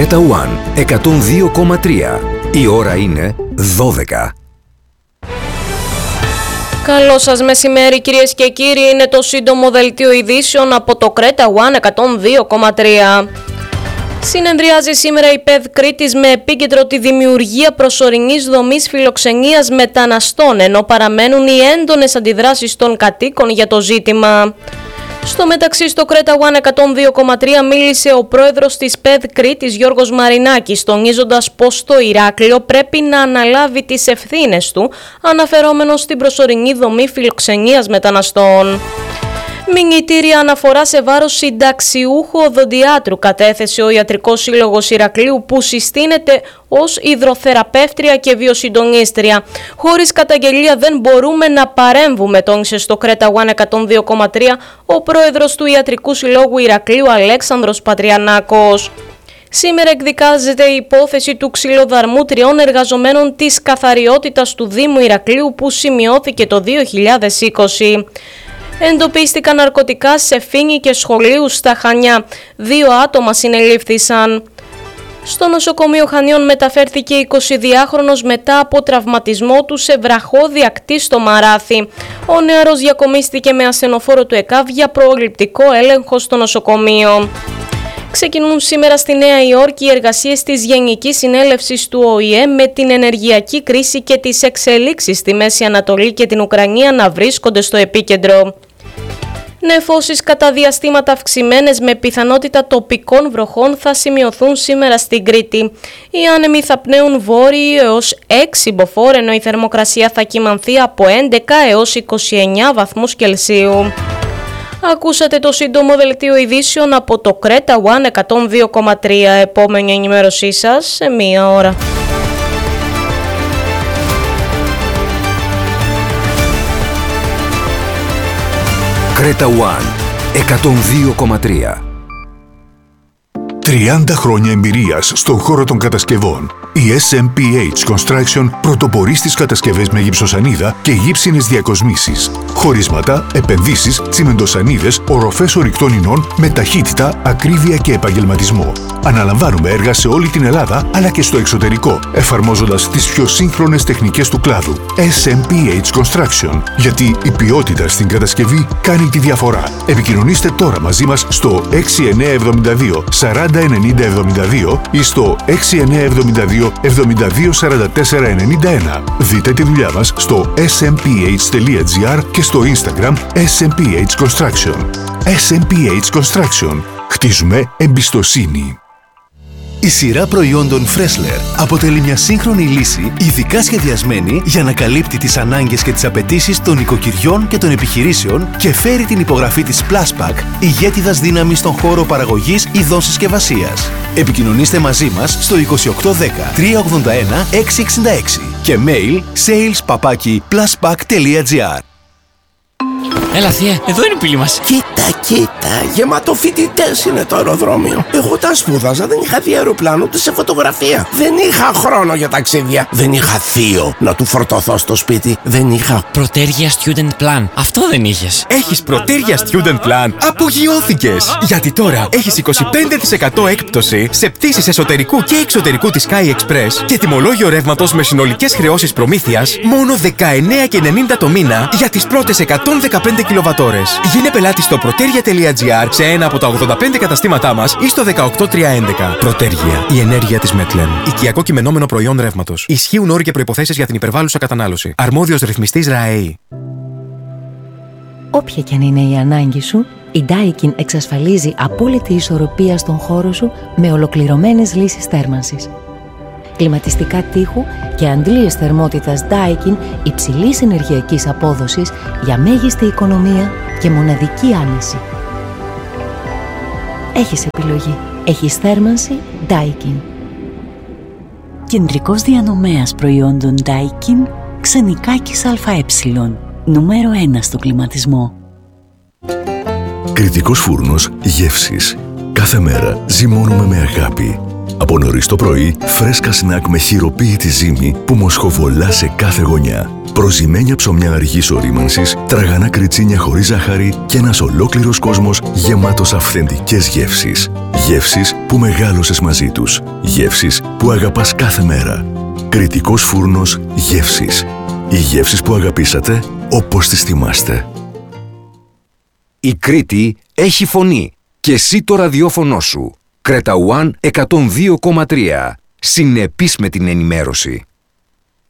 Creta One 102,3. Η ώρα είναι 12. Καλό σας μεσημέρι κυρίες και κύριοι, είναι το σύντομο δελτίο ειδήσεων από το Creta One 102,3. Συνεδριάζει σήμερα η ΠΕΔ Κρήτης με επίκεντρο τη δημιουργία προσωρινής δομής φιλοξενίας μεταναστών, ενώ παραμένουν οι έντονες αντιδράσεις των κατοίκων για το ζήτημα. Στο μεταξύ, στο Creta One 102,3 μίλησε ο πρόεδρος της ΠΕΔ Κρήτης Γιώργος Μαρινάκης, τονίζοντας πως το Ηράκλειο πρέπει να αναλάβει τις ευθύνες του, αναφερόμενος στην προσωρινή δομή φιλοξενίας μεταναστών. Μηνυτήρια αναφορά σε βάρος συνταξιούχου οδοντιάτρου κατέθεσε ο Ιατρικός Σύλλογος Ηρακλείου, που συστήνεται ως υδροθεραπεύτρια και βιοσυντονίστρια. Χωρίς καταγγελία δεν μπορούμε να παρέμβουμε, τόνισε στο Creta One 102,3 ο πρόεδρος του Ιατρικού Συλλόγου Ηρακλείου Αλέξανδρος Πατριανάκος. Σήμερα εκδικάζεται η υπόθεση του ξυλοδαρμού 3 εργαζομένων της καθαριότητας του Δήμου Ηρακλείου που σημειώθηκε το 2020. Εντοπίστηκαν ναρκωτικά σε φοίνικες σχολείου στα Χανιά. 2 άτομα συνελήφθησαν. Στο νοσοκομείο Χανιών μεταφέρθηκε 22χρονος μετά από τραυματισμό του σε βραχώδη ακτή στο Μαράθι. Ο νεαρός διακομίστηκε με ασθενοφόρο του ΕΚΑΒ για προληπτικό έλεγχο στο νοσοκομείο. Ξεκινούν σήμερα στη Νέα Υόρκη οι εργασίες της Γενικής Συνέλευσης του ΟΗΕ, με την ενεργειακή κρίση και τις εξελίξεις στη Μέση Ανατολή και την Ουκρανία να βρίσκονται στο επίκεντρο. Νεφώσεις κατά διαστήματα αυξημένες με πιθανότητα τοπικών βροχών θα σημειωθούν σήμερα στην Κρήτη. Οι άνεμοι θα πνέουν βόρειοι έως 6 μποφόρ, ενώ η θερμοκρασία θα κυμανθεί από 11 έως 29 βαθμούς Κελσίου. Ακούσατε το σύντομο δελτίο ειδήσεων από το Creta One 102,3. Επόμενη ενημέρωσή σας σε 1 ώρα. Creta One 102,3. 30 χρόνια εμπειρίας στον χώρο των κατασκευών. Η SMPH Construction πρωτοπορεί στις κατασκευές με γυψοσανίδα και γύψινες διακοσμήσεις. Χωρίσματα, επενδύσεις, τσιμεντοσανίδες, οροφές ορυκτών ινών με ταχύτητα, ακρίβεια και επαγγελματισμό. Αναλαμβάνουμε έργα σε όλη την Ελλάδα αλλά και στο εξωτερικό, εφαρμόζοντας τις πιο σύγχρονες τεχνικές του κλάδου. SMPH Construction. Γιατί η ποιότητα στην κατασκευή κάνει τη διαφορά. Επικοινωνήστε τώρα μαζί μας στο 6972 409072 ή στο 6972 724491. Δείτε τη δουλειά μας στο smph.gr και στο Instagram SMPH Construction. SMPH Construction. Χτίζουμε εμπιστοσύνη. Η σειρά προϊόντων Freshler αποτελεί μια σύγχρονη λύση ειδικά σχεδιασμένη για να καλύπτει τις ανάγκες και τις απαιτήσεις των οικοκυριών και των επιχειρήσεων και φέρει την υπογραφή της Pluspack, ηγέτιδας δύναμης στον χώρο παραγωγής ειδών συσκευασίας. Επικοινωνήστε μαζί μας στο 2810 381 666 και mail sales@pluspack.gr. Έλα θεία, εδώ είναι η πύλη μας. Κοίτα, γεμάτο φοιτητές είναι το αεροδρόμιο. Εγώ τα σπούδαζα, δεν είχα δει αεροπλάνο ούτε σε φωτογραφία. Δεν είχα χρόνο για ταξίδια. Δεν είχα θείο να του φορτωθώ στο σπίτι. Δεν είχα Πρωτέργεια Student Plan. Αυτό δεν είχες. Έχεις Πρωτέργεια Student Plan. Απογειώθηκες. Γιατί τώρα έχεις 25% έκπτωση σε πτήσεις εσωτερικού και εξωτερικού της Sky Express και τιμολόγιο ρεύματος με συνολικές χρεώσεις προμήθειας μόνο 19,90 το μήνα για τις πρώτες 115 κιλοβατόρες. Γίνε πελάτη στο protergia.gr σε ένα από τα 85 καταστήματά μας ή στο 18311. Πρωτέργεια. Η ενέργεια της Metlen. Οικιακό κειμενόμενο προϊόν ρεύματος. Ισχύουν όροι και προϋποθέσεις για την υπερβάλλουσα κατανάλωση. Αρμόδιος ρυθμιστής ΡΑΕΗ. Όποια και αν είναι η ανάγκη σου, η Daikin εξασφαλίζει απόλυτη ισορροπία στον χώρο σου με ολοκληρωμένες λύσεις θέρμανσης. Κλιματιστικά τείχου και αντλίες θερμότητας Daikin υψηλής ενεργειακής απόδοσης για μέγιστη οικονομία και μοναδική άνεση. Έχεις επιλογή. Έχεις θέρμανση Daikin. Κεντρικός διανομέας προϊόντων Daikin, Ξενικάκης ΑΕ, νούμερο 1 στο κλιματισμό. Κρητικός φούρνος γεύσης. Κάθε μέρα ζυμώνουμε με αγάπη. Από νωρίς το πρωί, φρέσκα σνακ με χειροποίητη ζύμη που μοσχοβολά σε κάθε γωνιά. Προζυμένια ψωμιά αργής ορίμανσης, τραγανά κριτσίνια χωρίς ζάχαρη και ένας ολόκληρος κόσμος γεμάτος αυθεντικές γεύσεις. Γεύσεις που μεγάλωσες μαζί τους. Γεύσεις που αγαπάς κάθε μέρα. Κρητικός φούρνος γεύσεις. Οι γεύσεις που αγαπήσατε όπως τις θυμάστε. Η Κρήτη έχει φωνή και εσύ το ραδιόφωνο σου. Κρέτα One 102,3. Συνεπής με την ενημέρωση.